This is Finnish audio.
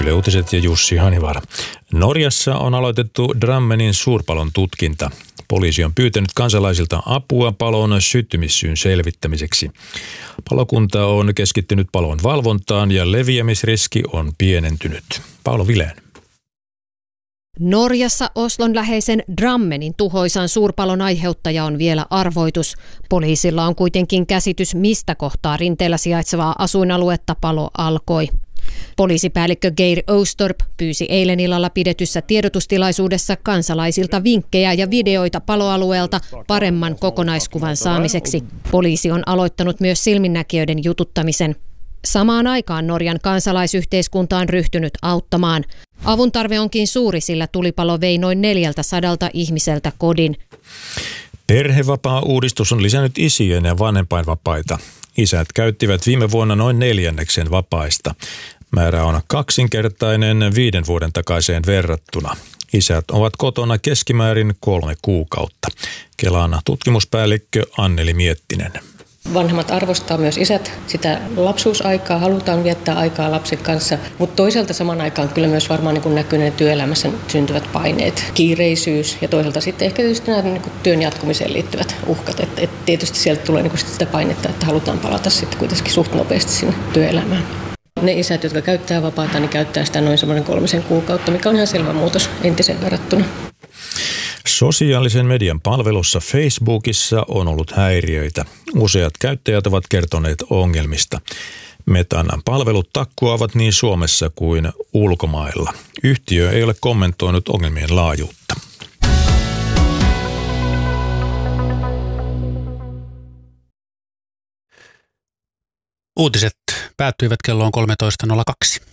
Yle Uutiset ja Jussi Hanivar. Norjassa on aloitettu Drammenin suurpalon tutkinta. Poliisi on pyytänyt kansalaisilta apua palon syttymissyyn selvittämiseksi. Palokunta on keskittynyt palon valvontaan ja leviämisriski on pienentynyt. Paolo Vilén. Norjassa Oslon läheisen Drammenin tuhoisan suurpalon aiheuttaja on vielä arvoitus. Poliisilla on kuitenkin käsitys, mistä kohtaa rinteellä sijaitsevaa asuinaluetta palo alkoi. Poliisipäällikkö Geir Oustorp pyysi eilen illalla pidetyssä tiedotustilaisuudessa kansalaisilta vinkkejä ja videoita paloalueelta paremman kokonaiskuvan saamiseksi. Poliisi on aloittanut myös silminnäkijöiden jututtamisen. Samaan aikaan Norjan kansalaisyhteiskunta on ryhtynyt auttamaan. Avun tarve onkin suuri, sillä tulipalo vei noin 400 ihmiseltä kodin. Perhevapaa-uudistus on lisännyt isien ja vanhempainvapaita. Isät käyttivät viime vuonna noin 1/4 vapaista. Määrä on kaksinkertainen 5 vuoden takaiseen verrattuna. Isät ovat kotona keskimäärin 3 kuukautta. Kelan tutkimuspäällikkö Anneli Miettinen. Vanhemmat arvostaa myös isät sitä lapsuusaikaa, halutaan viettää aikaa lapsen kanssa, mutta toisaalta saman aikaan kyllä myös varmaan näkyy ne työelämässä syntyvät paineet, kiireisyys ja toisaalta sitten ehkä tietysti nämä työn jatkumiseen liittyvät uhkat. Et tietysti sieltä tulee sitä painetta, että halutaan palata sitten kuitenkin suht nopeasti sinne työelämään. Ne isät, jotka käyttää vapaata, niin käyttää sitä noin semmoinen 3 kuukautta, mikä on ihan selvä muutos entiseen verrattuna. Sosiaalisen median palvelussa Facebookissa on ollut häiriöitä. Useat käyttäjät ovat kertoneet ongelmista. Metan palvelut takkuavat niin Suomessa kuin ulkomailla. Yhtiö ei ole kommentoinut ongelmien laajuutta. Uutiset päättyivät kelloon 13.02.